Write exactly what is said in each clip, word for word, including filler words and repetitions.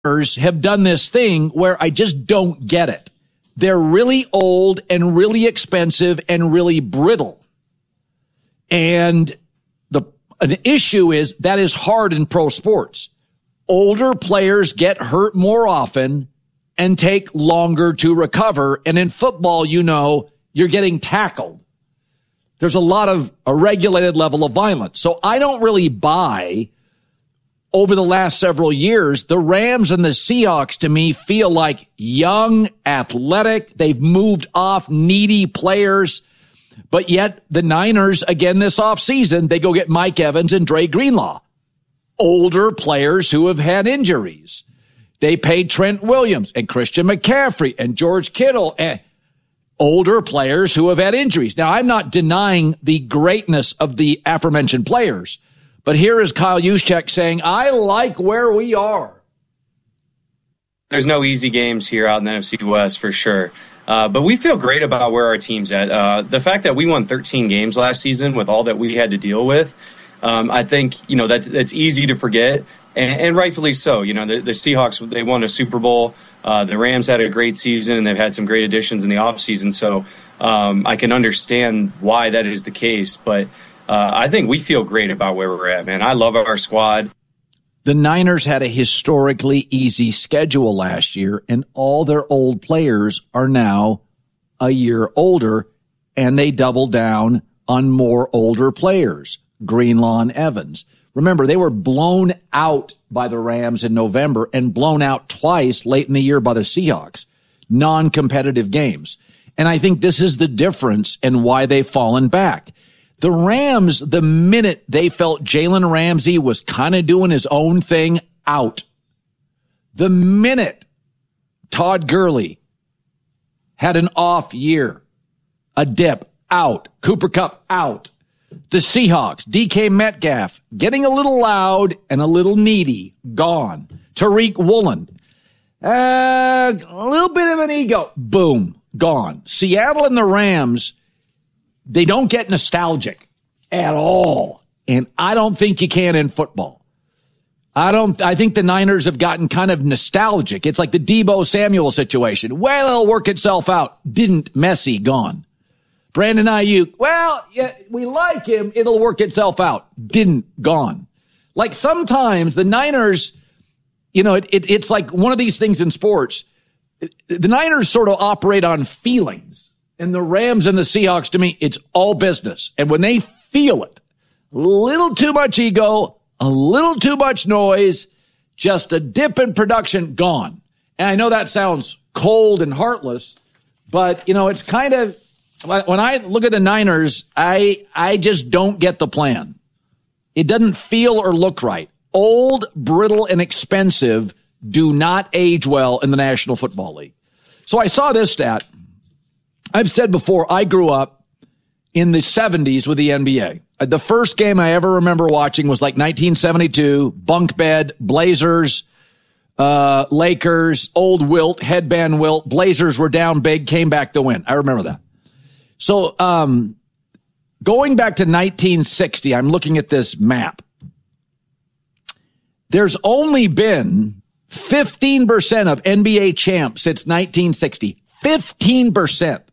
have done this thing where I just don't get it. They're really old and really expensive and really brittle. And the an issue is that is hard in pro sports. Older players get hurt more often and take longer to recover. And in football, you know, you're getting tackled. There's a lot of a regulated level of violence. So I don't really buy over the last several years, the Rams and the Seahawks to me feel like young, athletic. They've moved off needy players. But yet the Niners, again this offseason, they go get Mike Evans and Dre Greenlaw. Older players who have had injuries. They paid Trent Williams and Christian McCaffrey and George Kittle and older players who have had injuries. Now, I'm not denying the greatness of the aforementioned players, but here is Kyle Juszczyk saying, I like where we are. There's no easy games here out in the N F C West for sure. Uh, but we feel great about where our team's at. Uh, the fact that we won thirteen games last season with all that we had to deal with, um, I think, you know, that's, that's easy to forget, and, and rightfully so. You know, the, the Seahawks, they won a Super Bowl. Uh, the Rams had a great season, and they've had some great additions in the offseason. So um, I can understand why that is the case. But uh, I think we feel great about where we're at, man. I love our squad. The Niners had a historically easy schedule last year, and all their old players are now a year older, and they double down on more older players, Greenlaw and Evans. Remember, they were blown out by the Rams in November and blown out twice late in the year by the Seahawks, non-competitive games. And I think this is the difference in why they've fallen back. The Rams, the minute they felt Jalen Ramsey was kind of doing his own thing, out. The minute Todd Gurley had an off year, a dip, out. Cooper Kupp, out. The Seahawks, D K Metcalf, getting a little loud and a little needy, gone. Tariq Woolen, uh, a little bit of an ego, boom, gone. Seattle and the Rams, they don't get nostalgic at all. And I don't think you can in football. I don't, I think the Niners have gotten kind of nostalgic. It's like the Deebo Samuel situation. Well, it'll work itself out. Didn't. Messy, gone. Brandon Ayuk, well, yeah, we like him. It'll work itself out. Didn't. Gone. Like sometimes the Niners, you know, it, it, it's like one of these things in sports. The Niners sort of operate on feelings. And the Rams and the Seahawks, to me, it's all business. And when they feel it, a little too much ego, a little too much noise, just a dip in production, gone. And I know that sounds cold and heartless, but, you know, it's kind of, when I look at the Niners, I I just don't get the plan. It doesn't feel or look right. Old, brittle, and expensive do not age well in the National Football League. So I saw this stat. I've said before, I grew up in the seventies with the N B A. The first game I ever remember watching was like nineteen seventy-two, bunk bed, Blazers, uh, Lakers, old Wilt, headband Wilt. Blazers were down big, came back to win. I remember that. So um, going back to nineteen sixty, I'm looking at this map. There's only been fifteen percent of N B A champs since nineteen sixty. fifteen percent.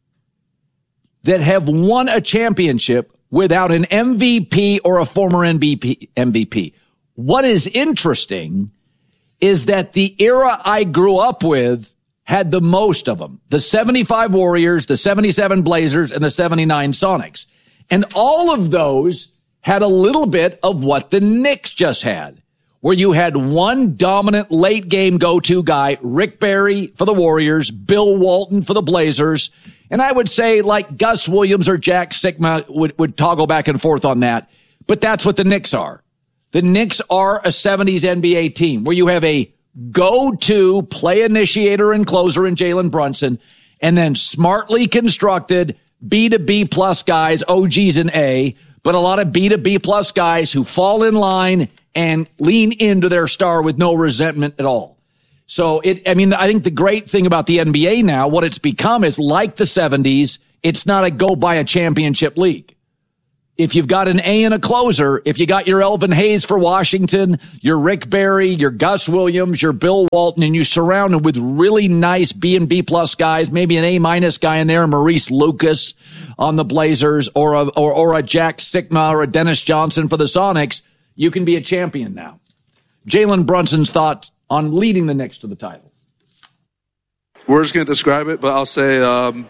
That have won a championship without an M V P or a former M V P. M V P. What is interesting is that the era I grew up with had the most of them. The seventy-five Warriors, the seventy-seven Blazers, and the seventy-nine Sonics. And all of those had a little bit of what the Knicks just had, where you had one dominant late game go-to guy, Rick Barry for the Warriors, Bill Walton for the Blazers. And I would say like Gus Williams or Jack Sikma would, would toggle back and forth on that. But that's what the Knicks are. The Knicks are a seventies N B A team where you have a go-to play initiator and closer in Jalen Brunson, and then smartly constructed B to B plus guys, O Gs and A, but a lot of B to B plus guys who fall in line and lean into their star with no resentment at all. So, it, I mean, I think the great thing about the N B A now, what it's become is like the seventies, it's not a go buy a championship league. if you've got an A and a closer, if you got your Elvin Hayes for Washington, your Rick Barry, your Gus Williams, your Bill Walton, and you surround them with really nice B and B plus guys, maybe an A minus guy in there, Maurice Lucas on the Blazers, or a, or, or a Jack Sigma or a Dennis Johnson for the Sonics, you can be a champion now. Jalen Brunson's thoughts on leading the Knicks to the title. Words can't describe it, but I'll say um,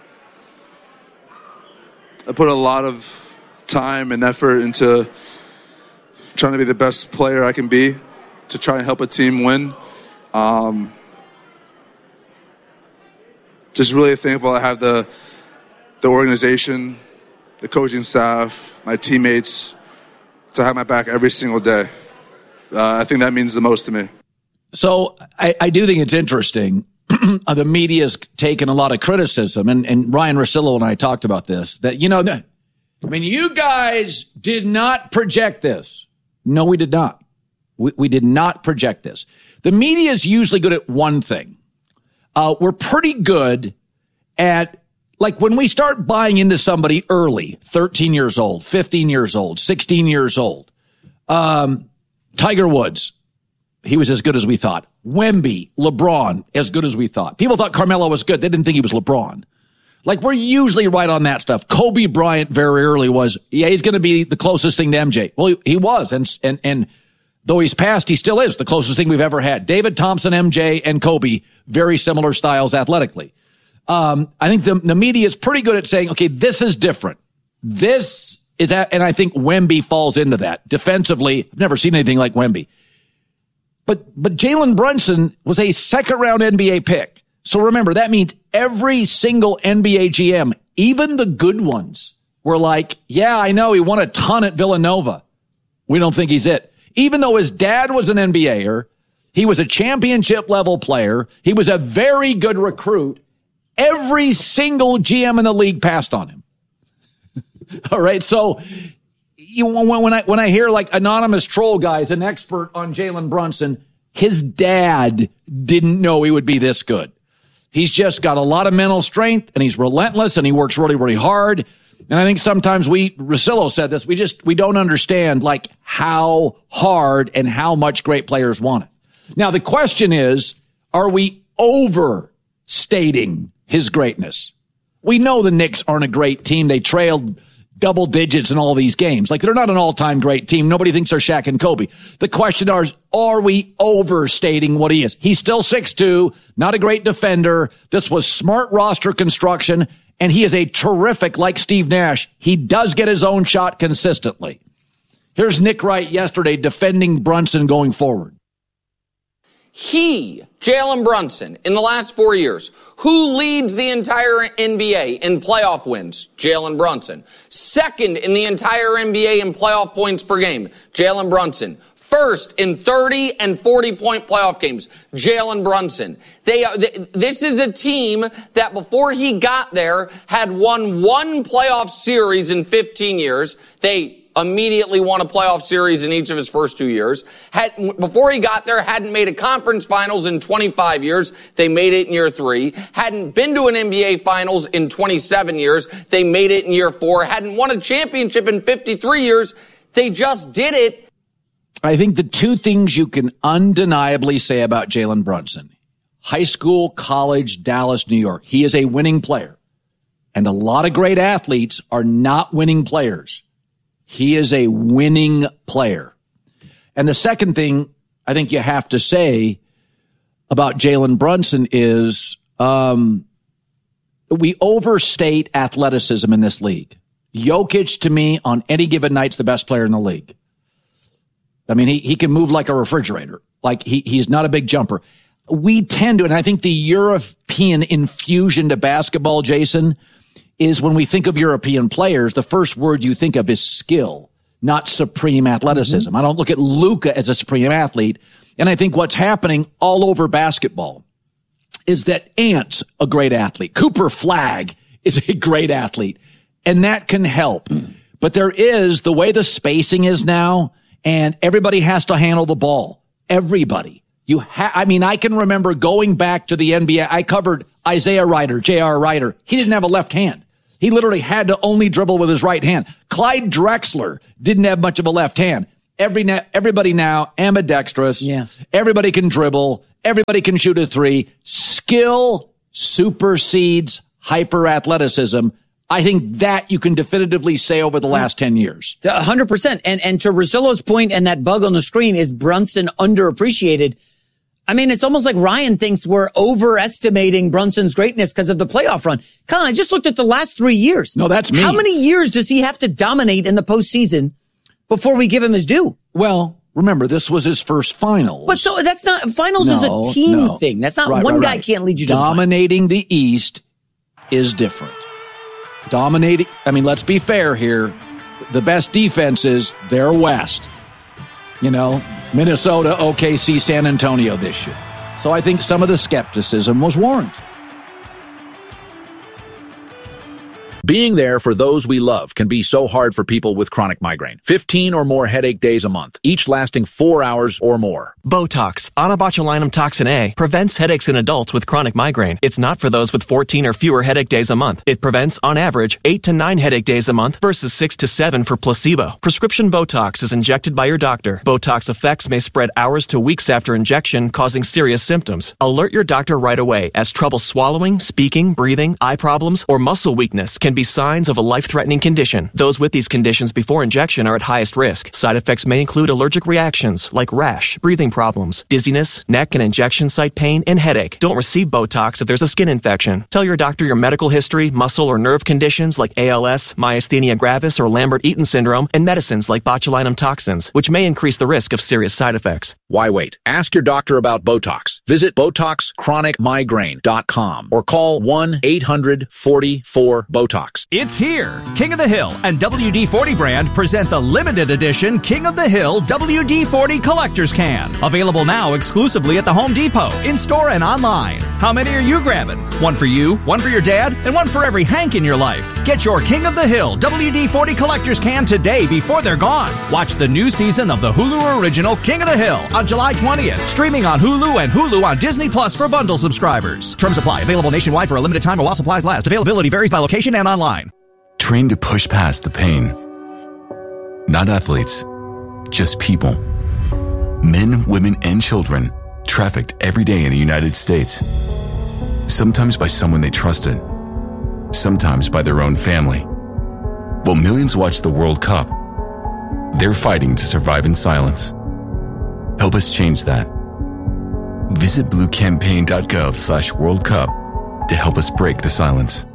I put a lot of time and effort into trying to be the best player I can be to try and help a team win. Um, just really thankful I have the the organization, the coaching staff, my teammates to have my back every single day. Uh, I think that means the most to me. So I, I do think it's interesting. The media's taken a lot of criticism, and, and Ryan Russillo and I talked about this, that, you know, I mean, you guys did not project this. No, we did not. We, we did not project this. The media is usually good at one thing. Uh, we're pretty good at, like, when we start buying into somebody early, thirteen years old, fifteen years old, sixteen years old. Um, Tiger Woods, he was as good as we thought. Wemby, LeBron, as good as we thought. People thought Carmelo was good. They didn't think he was LeBron. Like, we're usually right on that stuff. Kobe Bryant very early was, yeah, he's going to be the closest thing to M J. Well, he, he was, and, and and though he's passed, he still is the closest thing we've ever had. David Thompson, M J, and Kobe, very similar styles athletically. Um, I think the, the media is pretty good at saying, okay, this is different. This is, that, and I think Wemby falls into that. Defensively, I've never seen anything like Wemby. But but Jalen Brunson was a second-round N B A pick. So remember, that means every single N B A G M, even the good ones, were like, yeah, I know he won a ton at Villanova. We don't think he's it. Even though his dad was an N B A-er, he was a championship-level player, he was a very good recruit, every single G M in the league passed on him. All right, so you, when, when I when I hear like anonymous troll guys, an expert on Jalen Brunson, his dad didn't know he would be this good. He's just got a lot of mental strength, and he's relentless, and he works really, really hard. And I think sometimes we, Russillo said this, we just, we don't understand like how hard and how much great players want it. Now, the question is, are we overstating his greatness? We know the Knicks aren't a great team. They trailed double digits in all these games. Like, they're not an all-time great team. Nobody thinks they're Shaq and Kobe. The question is, are we overstating what he is? He's still six two, not a great defender. This was smart roster construction, and he is a terrific, like Steve Nash, he does get his own shot consistently. Here's Nick Wright yesterday defending Brunson going forward. He, Jalen Brunson, in the last four years, who leads the entire N B A in playoff wins? Jalen Brunson. Second in the entire N B A in playoff points per game? Jalen Brunson. First in thirty and forty point playoff games? Jalen Brunson. They are, they, this is a team that before he got there had won one playoff series in fifteen years. They immediately won a playoff series in each of his first two years. Had, before he got there, hadn't made a conference finals in twenty-five years. They made it in year three. Hadn't been to an N B A finals in twenty-seven years. They made it in year four. Hadn't won a championship in fifty-three years. They just did it. I think the two things you can undeniably say about Jalen Brunson: high school, college, Dallas, New York. He is a winning player. And a lot of great athletes are not winning players. He is a winning player. And the second thing I think you have to say about Jalen Brunson is um, we overstate athleticism in this league. Jokic, to me, on any given night, is the best player in the league. I mean, he, he can move like a refrigerator. Like, he he's not a big jumper. We tend to, and I think the European infusion to basketball, Jason, is when we think of European players, the first word you think of is skill, not supreme athleticism. Mm-hmm. I don't look at Luka as a supreme athlete. And I think what's happening all over basketball is that Ant's a great athlete. Cooper Flagg is a great athlete. And that can help. But there is, the way the spacing is now, and everybody has to handle the ball. Everybody. You ha- I mean, I can remember going back to the N B A. I covered Isaiah Ryder, J R Ryder. He didn't have a left hand. He literally had to only dribble with his right hand. Clyde Drexler didn't have much of a left hand. Every na- everybody now ambidextrous. Yeah. Everybody can dribble. Everybody can shoot a three. Skill supersedes hyper athleticism. I think that you can definitively say over the last ten years. one hundred percent. And and to Russillo's point and that bug on the screen, is Brunson underappreciated? I mean, it's almost like Ryan thinks we're overestimating Brunson's greatness because of the playoff run. Colin, I just looked at the last three years. No, that's me. How many years does he have to dominate in the postseason before we give him his due? Well, remember, this was his first finals. But so that's not, finals no, is a team no. thing. That's not right, one right, guy right. can't lead you to Dominating the, the East is different. Dominating, I mean, let's be fair here. The best defense is their West. You know, Minnesota, O K C, San Antonio this year. So I think some of the skepticism was warranted. Being there for those we love can be so hard for people with chronic migraine. fifteen or more headache days a month, each lasting four hours or more. Botox, onabotulinum toxin A, prevents headaches in adults with chronic migraine. It's not for those with fourteen or fewer headache days a month. It prevents, on average, eight to nine headache days a month versus six to seven for placebo. Prescription Botox is injected by your doctor. Botox effects may spread hours to weeks after injection, causing serious symptoms. Alert your doctor right away, as trouble swallowing, speaking, breathing, eye problems, or muscle weakness can be signs of a life-threatening condition. Those with these conditions before injection are at highest risk. Side effects may include allergic reactions like rash, breathing problems, dizziness, neck and injection site pain, and headache. Don't receive Botox if there's a skin infection. Tell your doctor your medical history, muscle or nerve conditions like A L S, myasthenia gravis, or Lambert-Eaton syndrome, and medicines like botulinum toxins, which may increase the risk of serious side effects. Why wait? Ask your doctor about Botox. Visit Botox Chronic Migraine dot com or call one eight hundred forty-four BOTOX. It's here. King of the Hill and W D forty brand present the limited edition King of the Hill W D forty Collector's Can. Available now exclusively at the Home Depot, in-store and online. How many are you grabbing? One for you, one for your dad, and one for every Hank in your life. Get your King of the Hill W D forty Collector's Can today before they're gone. Watch the new season of the Hulu original King of the Hill on July twentieth. Streaming on Hulu and Hulu on Disney Plus for bundle subscribers. Terms apply. Available nationwide for a limited time or while supplies last. Availability varies by location and online. Trained to push past the pain. Not athletes, just people. Men, women, and children trafficked every day in the United States. Sometimes by someone they trusted. Sometimes by their own family. While millions watch the World Cup, they're fighting to survive in silence. Help us change that. Visit bluecampaign.gov slash World Cup to help us break the silence.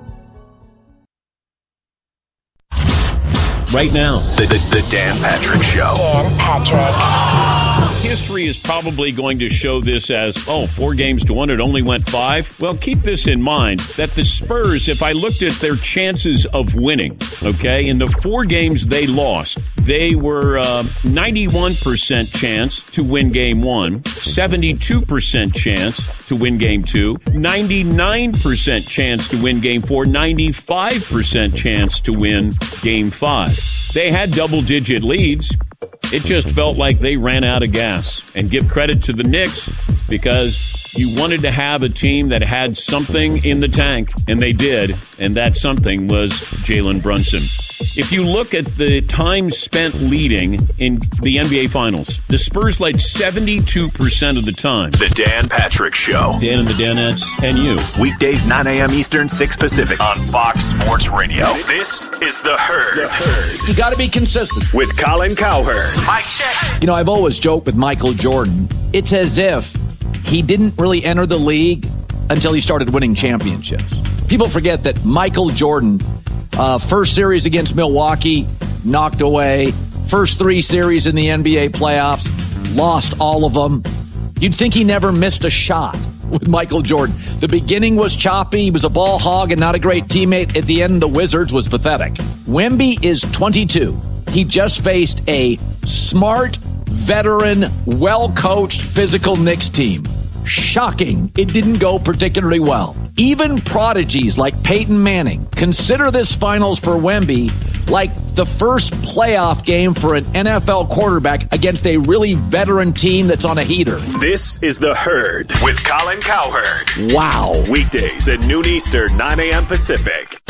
Right now, the, the, the Dan Patrick Show. Dan Patrick. History is probably going to show this as, oh, four games to one, it only went five. Well, keep this in mind, that the Spurs, if I looked at their chances of winning, okay, in the four games they lost, they were uh, ninety-one percent chance to win game one, seventy-two percent chance to win game two, ninety-nine percent chance to win game four, ninety-five percent chance to win game five. They had double-digit leads. It just felt like they ran out of gas. And give credit to the Knicks, because you wanted to have a team that had something in the tank, and they did, and that something was Jalen Brunson. If you look at the time spent leading in the N B A Finals, the Spurs led seventy-two percent of the time. The Dan Patrick Show. Dan and the Danettes and you. Weekdays, nine a.m. Eastern, six Pacific on Fox Sports Radio. This is The Herd. The Herd. You got to be consistent. With Colin Cowherd. Mic check. You know, I've always joked with Michael Jordan. It's as if he didn't really enter the league until he started winning championships. People forget that Michael Jordan, uh, first series against Milwaukee, knocked away. First three series in the N B A playoffs, lost all of them. You'd think he never missed a shot with Michael Jordan. The beginning was choppy. He was a ball hog and not a great teammate. At the end, the Wizards was pathetic. Wemby is twenty-two. He just faced a smart, veteran, well-coached, physical Knicks team. Shocking. It didn't go particularly well. Even prodigies like Peyton Manning consider this finals for Wemby like the first playoff game for an N F L quarterback against a really veteran team that's on a heater. This is The Herd with Colin Cowherd. Wow. Weekdays at noon Eastern, nine a.m. Pacific.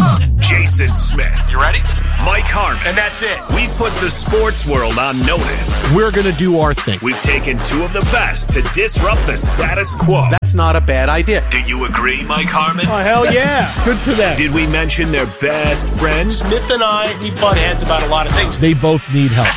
Jason Smith. You ready? Mike Harmon. And that's it. We've put the sports world on notice. We're going to do our thing. We've taken two of the best to disrupt the status quo. That's not a bad idea. Do you agree, Mike Harmon? Oh, hell yeah. Good for them. Did we mention their best friends? Smith and I, we butt heads about a lot of things. They both need help.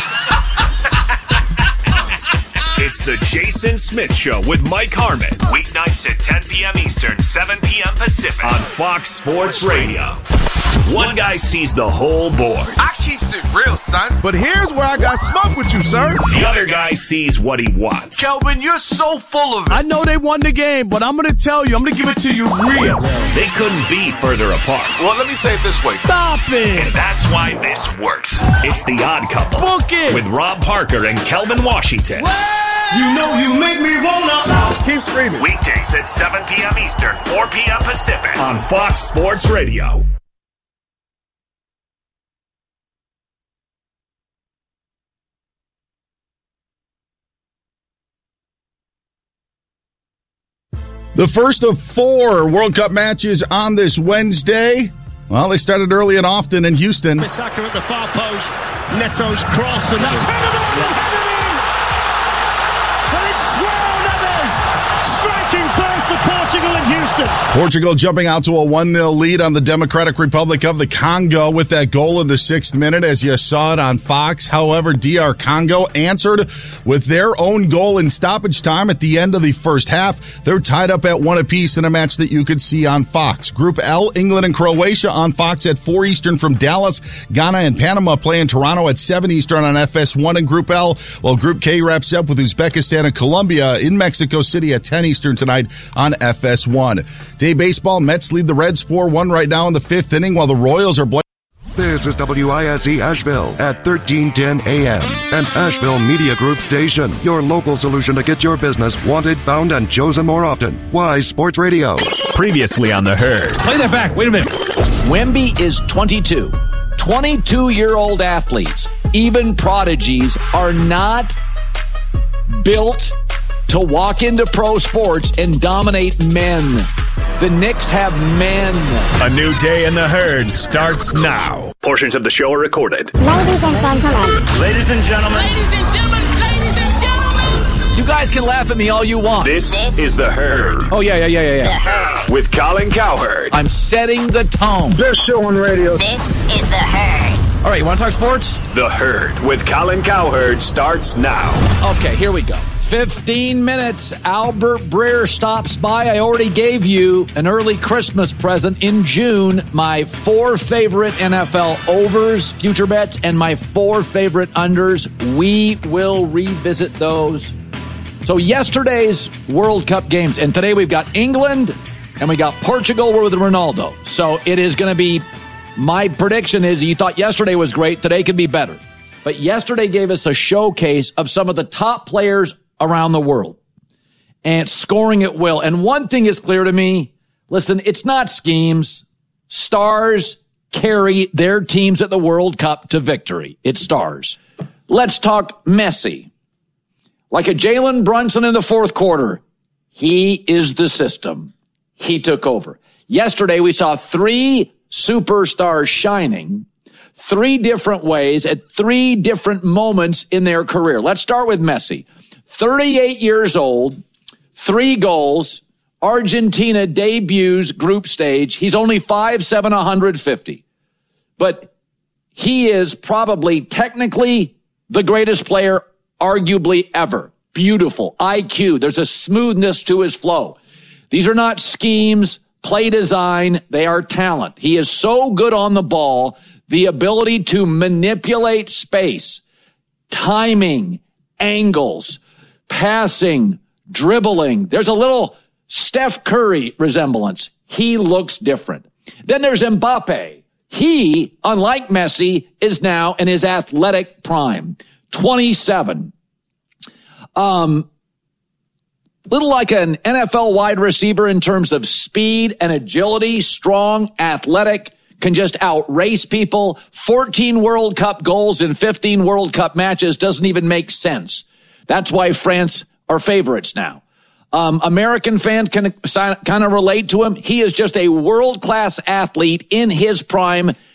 It's the Jason Smith Show with Mike Harmon. Weeknights at ten p.m. Eastern, seven p.m. Pacific on Fox Sports Radio. One guy sees the whole board. I keeps it real, son. But here's where I got smoke with you, sir. The other guy sees what he wants. Kelvin, you're so full of it. I know they won the game, but I'm going to tell you, I'm going to give it to you real. They couldn't be further apart. Well, let me say it this way. Stop it. And that's why this works. It's The Odd Couple. Book it. With Rob Parker and Kelvin Washington. What? You know you make me wanna. Keep screaming. Weekdays at seven p.m. Eastern, four p.m. Pacific on Fox Sports Radio. The first of four World Cup matches on this Wednesday. Well, they started early and often in Houston. Bissaka at the far post. Neto's cross, and that's headed on and headed in! And it's João Neves striking first for Portugal in Houston. Portugal jumping out to a one nil lead on the Democratic Republic of the Congo with that goal in the sixth minute, as you saw it on Fox. However, D R Congo answered with their own goal in stoppage time at the end of the first half. They're tied up at one apiece in a match that you could see on Fox. Group L, England and Croatia on Fox at four Eastern from Dallas. Ghana and Panama play in Toronto at seven Eastern on F S one in Group L, while Group K wraps up with Uzbekistan and Colombia in Mexico City at ten Eastern tonight on F S one. Day baseball, Mets lead the Reds four one right now in the fifth inning, while the Royals are blank. This is W I S E Asheville at thirteen ten A M, an Asheville Media Group station. Your local solution to get your business wanted, found, and chosen more often. Wise Sports Radio. Previously on The Herd. Play that back. Wait a minute. Wemby is twenty-two. twenty-two-year-old athletes, even prodigies, are not built to walk into pro sports and dominate men. The Knicks have men. A new day in The Herd starts now. Portions of the show are recorded. Ladies and gentlemen. Ladies and gentlemen. Ladies and gentlemen. Ladies and gentlemen. You guys can laugh at me all you want. This, this is The Herd. Oh, yeah, yeah, yeah, yeah, yeah. With Colin Cowherd. I'm setting the tone. Best show on radio. This is The Herd. All right, you want to talk sports? The Herd with Colin Cowherd starts now. Okay, here we go. fifteen minutes. Albert Breer stops by. I already gave you an early Christmas present in June. My four favorite N F L overs, future bets, and my four favorite unders. We will revisit those. So yesterday's World Cup games, and today we've got England and we got Portugal with Ronaldo. So it is going to be, my prediction is you thought yesterday was great, today could be better. But yesterday gave us a showcase of some of the top players around the world and scoring at will. And one thing is clear to me, listen, it's not schemes. Stars carry their teams at the World Cup to victory. It's stars. Let's talk Messi. Like a Jalen Brunson in the fourth quarter, he is the system. He took over. Yesterday, we saw three superstars shining three different ways at three different moments in their career. Let's start with Messi. thirty-eight years old, three goals. Argentina debuts group stage. He's only five seven, one fifty. But he is probably technically the greatest player arguably ever. Beautiful. I Q. There's a smoothness to his flow. These are not schemes, play design. They are talent. He is so good on the ball. The ability to manipulate space, timing, angles, passing, dribbling. There's a little Steph Curry resemblance. He looks different. Then there's Mbappe. He, unlike Messi, is now in his athletic prime. twenty-seven. Um, little like an N F L wide receiver in terms of speed and agility, strong, athletic, can just outrace people. fourteen World Cup goals in fifteen World Cup matches doesn't even make sense. That's why France are favorites now. Um, American fans can kind of relate to him. He is just a world-class athlete in his prime,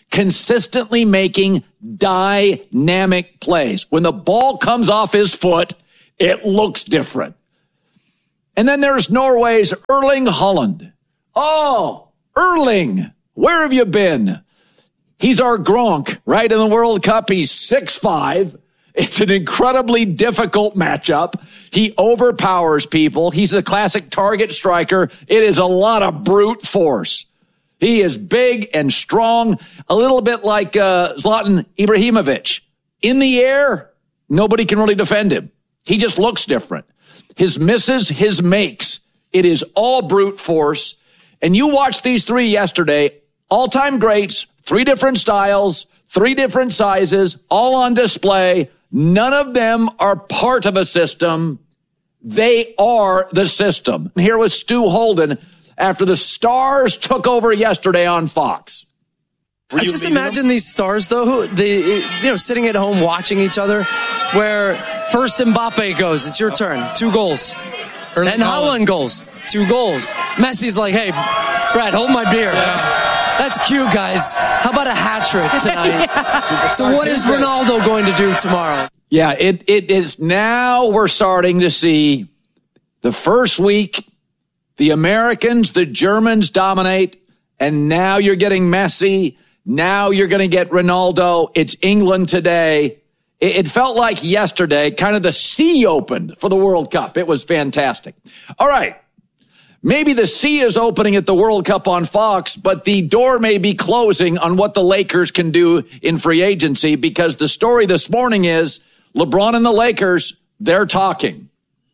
consistently making dynamic plays. When the ball comes off his foot, it looks different. And then there's Norway's Erling Haaland. Oh, Erling, where have you been? He's our Gronk, right, in the World Cup. He's six five. It's an incredibly difficult matchup. He overpowers people. He's a classic target striker. It is a lot of brute force. He is big and strong, a little bit like uh, Zlatan Ibrahimovic. In the air, nobody can really defend him. He just looks different. His misses, his makes. It is all brute force. And you watched these three yesterday, all-time greats, three different styles, three different sizes, all on display. None of them are part of a system. They are the system. Here was Stu Holden after the Stars took over yesterday on Fox. I just imagine them? These stars, though, who the you know sitting at home watching each other, where first Mbappe goes, it's your turn, two goals. Then Haaland goes, two goals. Messi's like, hey, Brad, hold my beer. Yeah. That's cute, guys. How about a hat trick tonight? yeah. So what is Ronaldo going to do tomorrow? Yeah, it it is now we're starting to see the first week, the Americans, the Germans dominate, and now you're getting Messi. Now you're going to get Ronaldo. It's England today. It, it felt like yesterday, kind of the sea opened for the World Cup. It was fantastic. All right. Maybe the sea is opening at the World Cup on Fox, but the door may be closing on what the Lakers can do in free agency, because the story this morning is LeBron and the Lakers, they're talking.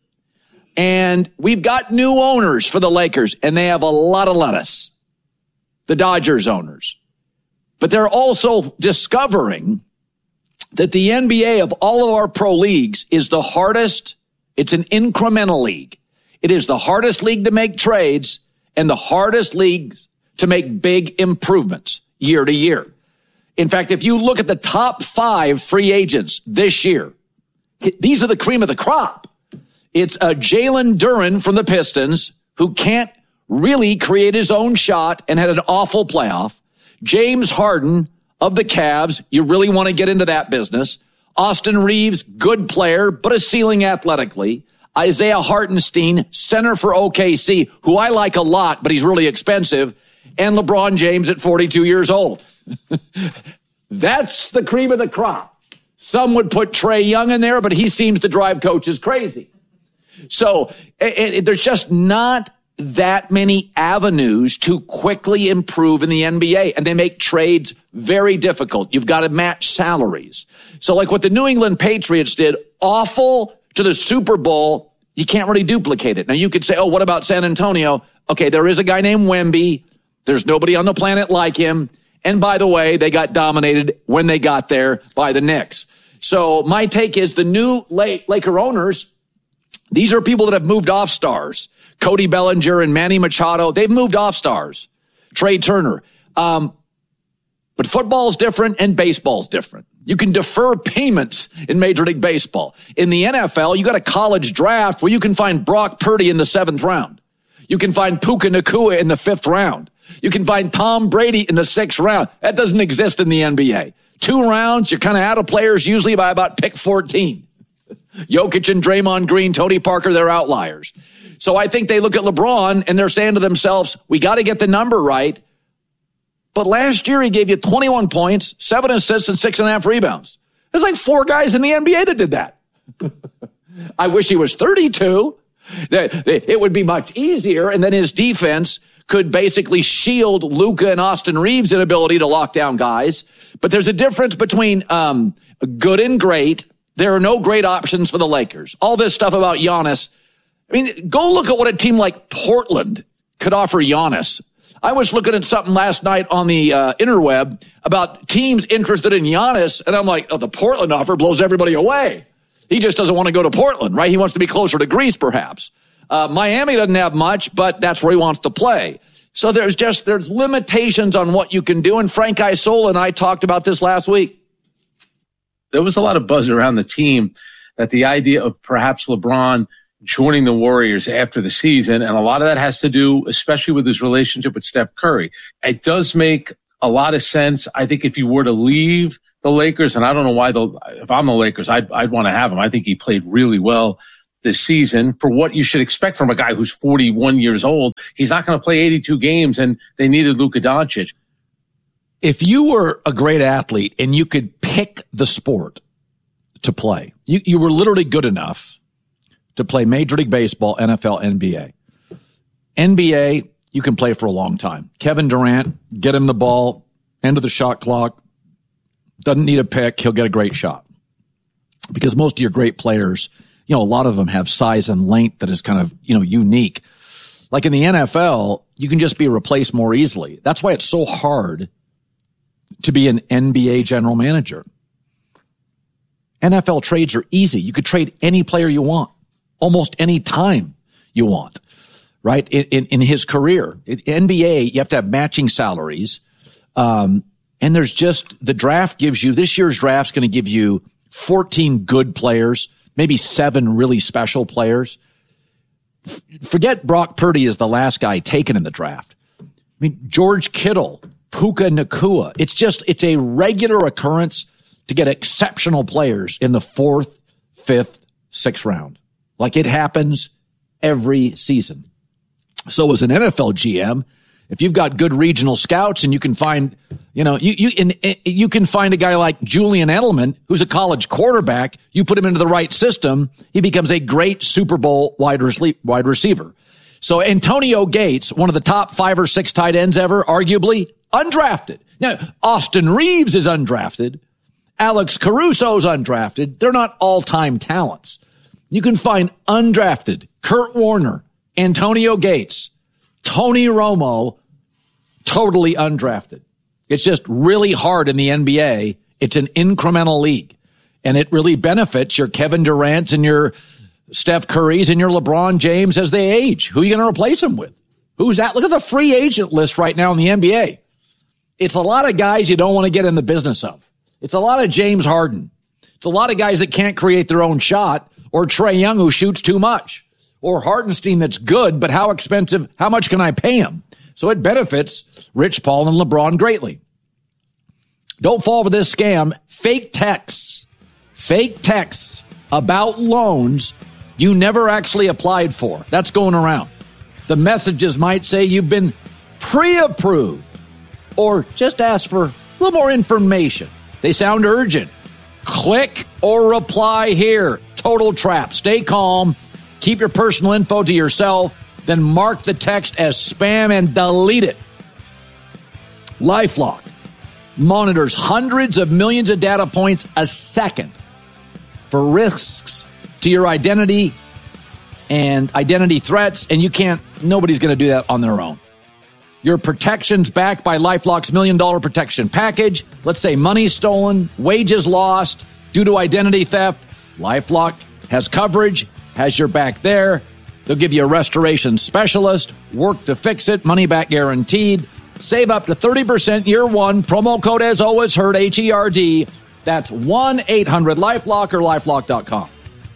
And we've got new owners for the Lakers, and they have a lot of lettuce, the Dodgers owners. But they're also discovering that the N B A of all of our pro leagues is the hardest. It's an incremental league. It is the hardest league to make trades and the hardest league to make big improvements year to year. In fact, if you look at the top five free agents this year, these are the cream of the crop. It's uh, Jalen Duren from the Pistons, who can't really create his own shot and had an awful playoff. James Harden of the Cavs, you really want to get into that business. Austin Reeves, good player, but a ceiling athletically. Isaiah Hartenstein, center for O K C, who I like a lot, but he's really expensive. And LeBron James at forty-two years old. That's the cream of the crop. Some would put Trae Young in there, but he seems to drive coaches crazy. So it, it, there's just not that many avenues to quickly improve in the N B A, and they make trades very difficult. You've got to match salaries. So like what the New England Patriots did, awful to the Super Bowl, you can't really duplicate it. Now you could say, oh, what about San Antonio? Okay, there is a guy named Wemby. There's nobody on the planet like him. And by the way, they got dominated when they got there by the Knicks. So my take is the new Laker owners, these are people that have moved off stars. Cody Bellinger and Manny Machado, they've moved off stars. Trey Turner. Um, but football's different and baseball's different. You can defer payments in Major League Baseball. In the N F L, you got a college draft where you can find Brock Purdy in the seventh round. You can find Puka Nacua in the fifth round. You can find Tom Brady in the sixth round. That doesn't exist in the N B A. Two rounds, you're kind of out of players usually by about pick fourteen. Jokic and Draymond Green, Tony Parker, they're outliers. So I think they look at LeBron and they're saying to themselves, we got to get the number right. But last year he gave you twenty-one points, seven assists, and six and a half rebounds. There's like four guys in the N B A that did that. I wish he was thirty-two. It would be much easier, and then his defense could basically shield Luka and Austin Reeves' inability to lock down guys. But there's a difference between um, good and great. There are no great options for the Lakers. All this stuff about Giannis. I mean, go look at what a team like Portland could offer Giannis. I was looking at something last night on the uh, interweb about teams interested in Giannis, and I'm like, oh, the Portland offer blows everybody away. He just doesn't want to go to Portland, right? He wants to be closer to Greece, perhaps. Uh, Miami doesn't have much, but that's where he wants to play. So there's just, there's limitations on what you can do, and Frank Isola and I talked about this last week. There was a lot of buzz around the team that the idea of perhaps LeBron joining the Warriors after the season, and a lot of that has to do, especially with his relationship with Steph Curry. It does make a lot of sense. I think if you were to leave the Lakers, and I don't know why, the if I'm the Lakers, I'd, I'd want to have him. I think he played really well this season for what you should expect from a guy who's forty-one years old. He's not going to play eighty-two games, and they needed Luka Doncic. If you were a great athlete and you could pick the sport to play, you, you were literally good enough to play Major League Baseball, N F L, N B A. N B A, you can play for a long time. Kevin Durant, get him the ball, end of the shot clock, doesn't need a pick, he'll get a great shot. Because most of your great players, you know, a lot of them have size and length that is kind of, you know, unique. Like in the N F L, you can just be replaced more easily. That's why it's so hard to be an N B A general manager. N F L trades are easy. You could trade any player you want, almost any time you want, right? In, in, in his career. In N B A, you have to have matching salaries. Um, and there's just, the draft gives you, this year's draft's going to give you fourteen good players, maybe seven really special players. F- forget Brock Purdy is the last guy taken in the draft. I mean, George Kittle, Puka Nacua. It's just, it's a regular occurrence to get exceptional players in the fourth, fifth, sixth round. Like it happens every season. So as an N F L G M, if you've got good regional scouts and you can find, you know, you, you, in, you can find a guy like Julian Edelman, who's a college quarterback, you put him into the right system, he becomes a great Super Bowl wide, rec- wide receiver. So Antonio Gates, one of the top five or six tight ends ever, arguably undrafted. Now, Austin Reeves is undrafted. Alex Caruso's undrafted. They're not all-time talents. You can find undrafted Kurt Warner, Antonio Gates, Tony Romo, totally undrafted. It's just really hard in the N B A. It's an incremental league, and it really benefits your Kevin Durant's and your Steph Curry's and your LeBron James as they age. Who are you going to replace them with? Who's that? Look at the free agent list right now in the N B A. It's a lot of guys you don't want to get in the business of. It's a lot of James Harden. It's a lot of guys that can't create their own shot, or Trae Young who shoots too much, or Hardenstein that's good, but how expensive, how much can I pay him? So it benefits Rich Paul and LeBron greatly. Don't fall for this scam. Fake texts, fake texts about loans you never actually applied for. That's going around. The messages might say you've been pre-approved or just ask for a little more information. They sound urgent. Click or reply here. Total trap. Stay calm. Keep your personal info to yourself. Then mark the text as spam and delete it. LifeLock monitors hundreds of millions of data points a second for risks to your identity and identity threats, and you can't, nobody's going to do that on their own. Your protection's backed by LifeLock's million dollar protection package. Let's say money's stolen, wages lost due to identity theft. LifeLock has coverage, has your back there. They'll give you a restoration specialist, work to fix it, money back guaranteed. Save up to thirty percent year one. Promo code as always heard, H E R D. That's one eight hundred LifeLock or LifeLock dot com.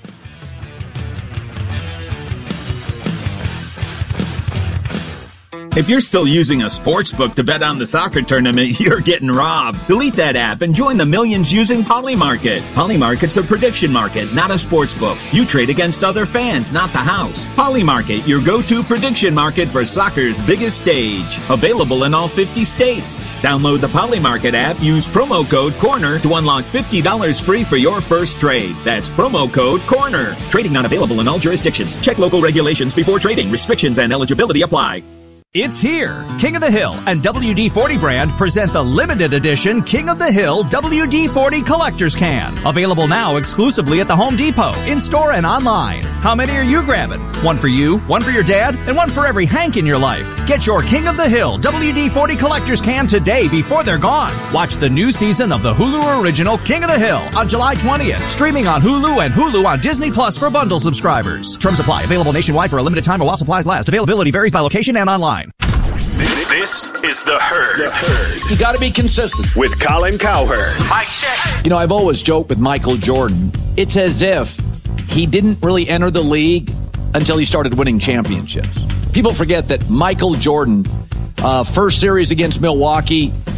If you're still using a sports book to bet on the soccer tournament, you're getting robbed. Delete that app and join the millions using Polymarket. Polymarket's a prediction market, not a sports book. You trade against other fans, not the house. Polymarket, your go-to prediction market for soccer's biggest stage. Available in all fifty states. Download the Polymarket app, use promo code CORNER to unlock fifty dollars free for your first trade. That's promo code CORNER. Trading not available in all jurisdictions. Check local regulations before trading. Restrictions and eligibility apply. It's here. King of the Hill and W D forty brand present the limited edition King of the Hill W D forty Collector's Can. Available now exclusively at the Home Depot, in-store and online. How many are you grabbing? One for you, one for your dad, and one for every Hank in your life. Get your King of the Hill W D forty Collector's Can today before they're gone. Watch the new season of the Hulu original King of the Hill on July twentieth. Streaming on Hulu and Hulu on Disney Plus for bundle subscribers. Terms apply. Available nationwide for a limited time or while supplies last. Availability varies by location and online. This is The Herd. The Herd. You got to be consistent. With Colin Cowherd. Mic check. You know, I've always joked with Michael Jordan. It's as if he didn't really enter the league until he started winning championships. People forget that Michael Jordan, uh, first series against Milwaukee,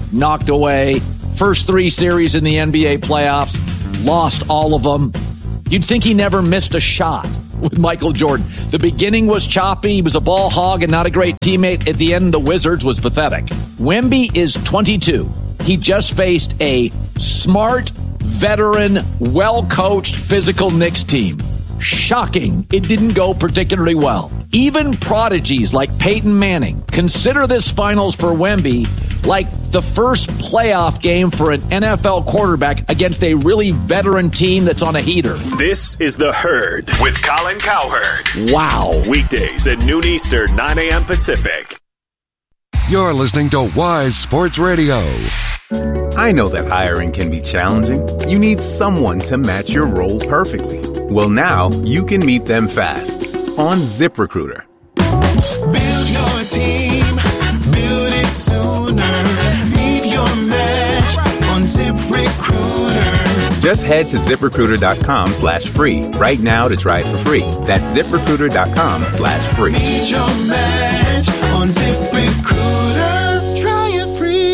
knocked away. First three series in the N B A playoffs, lost all of them. You'd think he never missed a shot with Michael Jordan. The beginning was choppy. He was a ball hog and not a great teammate. At the end, the Wizards was pathetic. Wemby is twenty-two. He just faced a smart, veteran, well-coached, physical Knicks team. Shocking. It didn't go particularly well. Even prodigies like Peyton Manning consider this finals for Wemby like the first playoff game for an N F L quarterback against a really veteran team that's on a heater. This is The Herd with Colin Cowherd. Wow. Weekdays at noon Eastern, nine a.m. Pacific. You're listening to Wise Sports Radio. I know that hiring can be challenging. You need someone to match your role perfectly. Well, now you can meet them fast on ZipRecruiter. Build your team, build it sooner. Meet your match on ZipRecruiter. Just head to ZipRecruiter.com slash free right now to try it for free. That's ZipRecruiter.com slash free. Meet your match on ZipRecruiter. Try it free.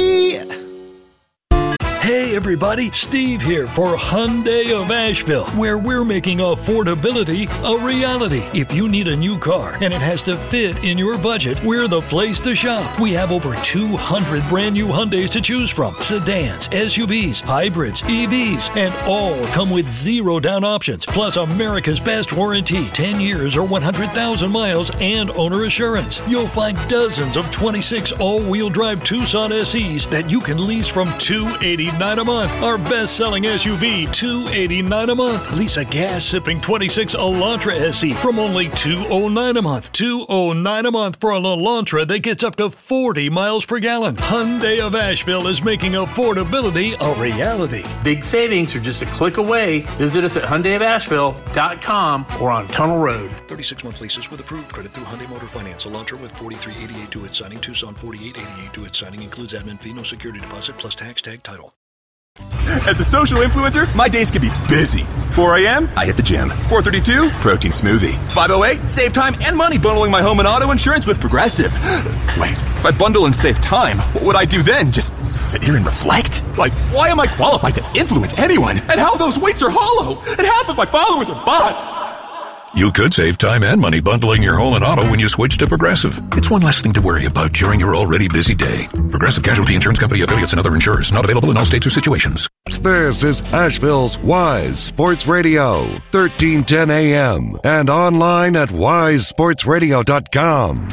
Hey everybody, Steve here for Hyundai of Asheville, where we're making affordability a reality. If you need a new car and it has to fit in your budget, we're the place to shop. We have over two hundred brand new Hyundais to choose from. Sedans, S U Vs, hybrids, E Vs, and all come with zero down options. Plus America's best warranty, ten years or one hundred thousand miles and owner assurance. You'll find dozens of twenty-six all-wheel drive Tucson S Es that you can lease from two hundred eighty-nine dollars a month. Our best-selling S U V, two hundred eighty-nine dollars a month. Lease a gas-sipping twenty-six Elantra S E from only two hundred nine dollars a month. two hundred nine dollars a month for an Elantra that gets up to forty miles per gallon. Hyundai of Asheville is making affordability a reality. Big savings are just a click away. Visit us at Hyundai of Asheville dot com or on Tunnel Road. thirty-six month leases with approved credit through Hyundai Motor Finance. Elantra with forty-three eighty-eight to its signing. Tucson forty-eight eighty-eight to its signing. Includes admin fee, no security deposit, plus tax tag title. As a social influencer, my days can be busy. four a.m., I hit the gym. four thirty-two, protein smoothie. five oh eight, save time and money bundling my home and auto insurance with Progressive. Wait, if I bundle and save time, what would I do then? Just sit here and reflect? Like, why am I qualified to influence anyone? And how those weights are hollow? And half of my followers are bots? You could save time and money bundling your home and auto when you switch to Progressive. It's one less thing to worry about during your already busy day. Progressive Casualty Insurance Company affiliates and other insurers. Not available in all states or situations. This is Asheville's Wise Sports Radio, thirteen ten a.m. and online at wise sports radio dot com.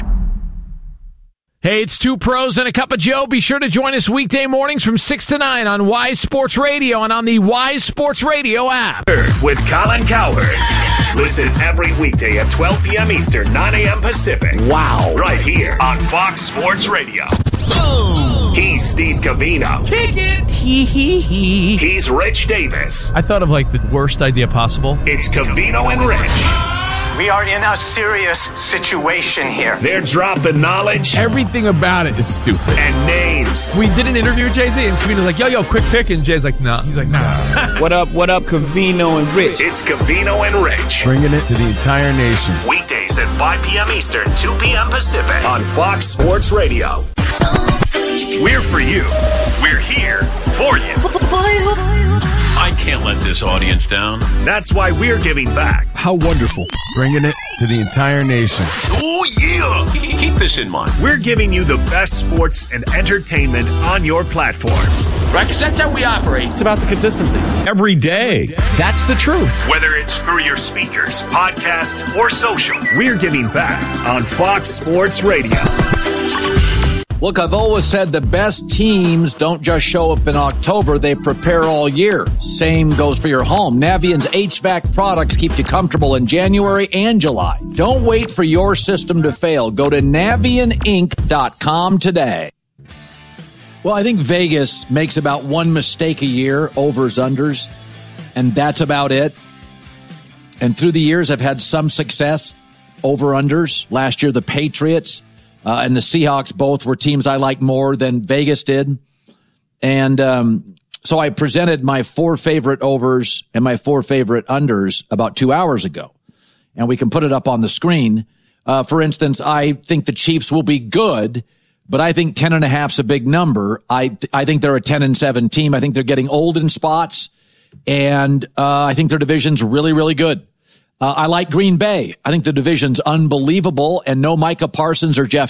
Hey, it's Two Pros and a Cup of Joe. Be sure to join us weekday mornings from six to nine on Wise Sports Radio and on the Wise Sports Radio app. With Colin Cowherd. Listen every weekday at twelve p.m. Eastern, nine a.m. Pacific. Wow. Right here on Fox Sports Radio. Boom. He's Steve Covino. Kick it. Hee hee hee. He's Rich Davis. I thought of like the worst idea possible. It's Covino and Rich. We are in a serious situation here. They're dropping knowledge. Everything about it is stupid. And names. We did an interview with Jay-Z, and Covino's like, yo, yo, quick pick. And Jay's like, nah. He's like, nah. What up, what up, Covino and Rich? It's Covino and Rich. Bringing it to the entire nation. Weekdays at five p.m. Eastern, two p.m. Pacific. On Fox Sports Radio. We're for you. We're here for you. I can't let this audience down. That's why we're giving back. How wonderful. Bringing it to the entire nation. Oh, yeah. Keep this in mind. We're giving you the best sports and entertainment on your platforms. Right, because that's how we operate. It's about the consistency. Every day. That's the truth. Whether it's through your speakers, podcast, or social, we're giving back on Fox Sports Radio. Look, I've always said the best teams don't just show up in October, they prepare all year. Same goes for your home. Navient's H V A C products keep you comfortable in January and July. Don't wait for your system to fail. Go to Navient Inc dot com today. Well, I think Vegas makes about one mistake a year, overs, unders, and that's about it. And through the years, I've had some success, over, unders. Last year, the Patriots Uh, and the Seahawks both were teams I like more than Vegas did. And um, so I presented my four favorite overs and my four favorite unders about two hours ago. And we can put it up on the screen. Uh, for instance, I think the Chiefs will be good, but I think ten and a half is a big number. I I think they're a ten and seven team. I think they're getting old in spots, and uh, I think their division's really, really good. Uh, I like Green Bay. I think the division's unbelievable, and no Micah Parsons or Jeff